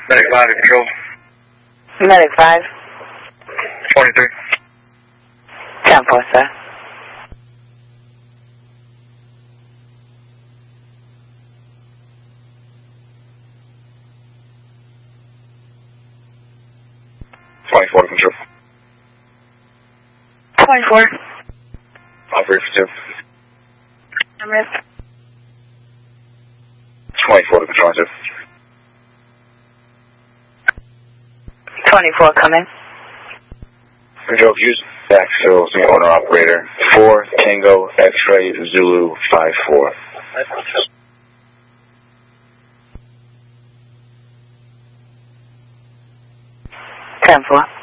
Medic 5, control. Medic 5. 23. 10-4, sir. Control. 24. Operator for 2. Affirmative. 24 to control 2. 24 coming. Control, use backfill to the owner operator. 4 Tango X-Ray Zulu 54. 10-4.